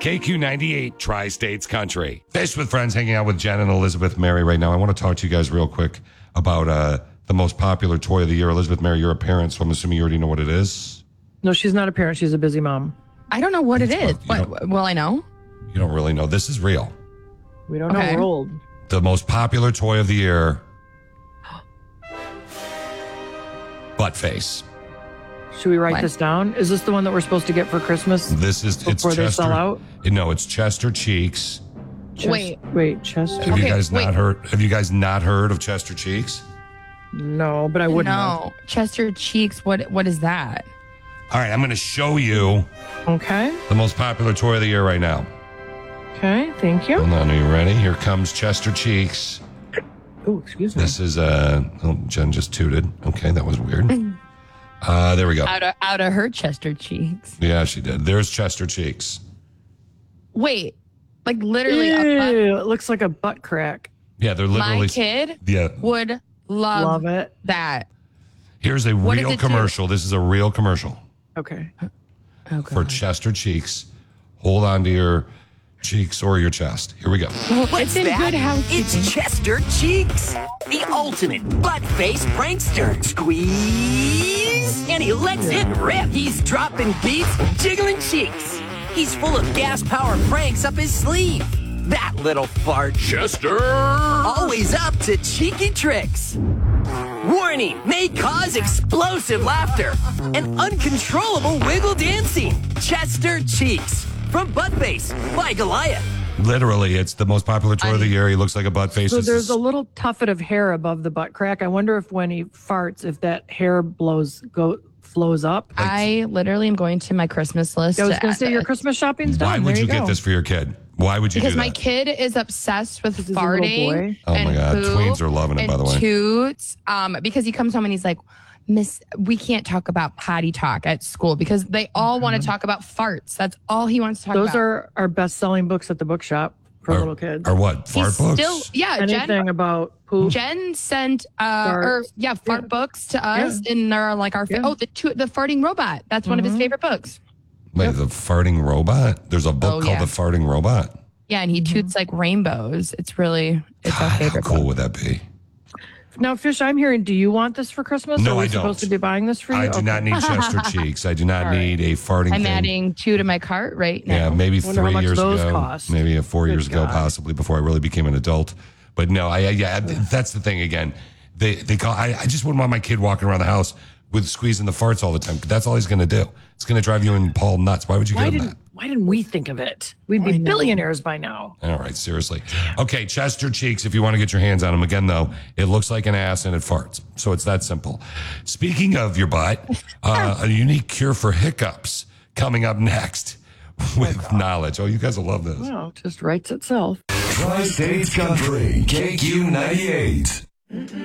KQ98, Tri-States Country. Fish with Friends, hanging out with Jen and Elizabeth Mary right now. I want to talk to you guys real quick about the most popular toy of the year. Elizabeth Mary, you're a parent, so I'm assuming you already know what it is. No, she's not a parent. She's a busy mom. I don't know what it is. Well, I know. You don't really know. This is real. We don't know. We're old. The most popular toy of the year. Butt face. Should we write this down? Is this the one that we're supposed to get for Christmas? Before they sell out? No, it's Chester Cheeks. Wait, Chester. Have you guys not heard? Have you guys not heard of Chester Cheeks? No, but I wouldn't. No, Chester Cheeks. What is that? All right, I'm going to show you. Okay. The most popular toy of the year right now. Okay, thank you. Hold on, are you ready? Here comes Chester Cheeks. Oh, excuse me. This is Jen just tooted. Okay, that was weird. There we go. Out of her Chester Cheeks. Yeah, she did. There's Chester Cheeks. Wait, like literally Ew, it looks like a butt crack. Yeah, they're literally. My kid would love it. That. Here's a real commercial. This is a real commercial. Okay. For Chester Cheeks. Hold on to your cheeks or your chest. Here we go. What's that? It's Chester Cheeks, the ultimate butt-face prankster. Squeeze, and he lets it rip. He's dropping beats, jiggling cheeks. He's full of gas-powered pranks up his sleeve. That little fart. Chester! Always up to cheeky tricks. Warning, may cause explosive laughter and uncontrollable wiggle dancing. Chester Cheeks from Buttface by Goliath. Literally, it's the most popular toy of the year. He looks like a butt face. So there's a little tuffet of hair above the butt crack. I wonder if when he farts, if that hair flows up. I literally am going to my Christmas list. I was going to say your Christmas shopping's done. Why would you get this for your kid? Why would you do that? Because my kid is obsessed with farting. Oh my God, tweens are loving it, by the way. Toots, because he comes home and he's like, Miss, we can't talk about potty talk at school because they all want to talk about farts. That's all he wants to talk about. Those are our best-selling books at the bookshop for little kids. Or what? Fart books? Anything about poop. Jen sent fart books to us, and they're like the farting robot. That's one of his favorite books. Wait, the farting robot? There's a book called The Farting Robot? Yeah, and he toots like rainbows. It's our favorite. How cool would that be? Now, Fish, I'm hearing, do you want this for Christmas? No, Are we I don't. supposed to be buying this for you? I do not need Chester Cheeks. I do not need a farting I'm thing. adding 2 to my cart right now. Yeah, maybe Wonder how 3 much years those ago. cost. Maybe 4 years ago, God. possibly, before I really became an adult. But no, that's the thing again. I just wouldn't want my kid walking around the house with squeezing the farts all the time. That's all he's going to do. It's going to drive you and Paul nuts. Why would you get him that? Why didn't we think of it? We'd be billionaires by now. All right, seriously. Okay, Chester Cheeks, if you want to get your hands on him. Again, though, it looks like an ass and it farts. So it's that simple. Speaking of your butt, a unique cure for hiccups coming up next with knowledge. Oh, you guys will love this. Well, it just writes itself. Tri-States Country, KQ98.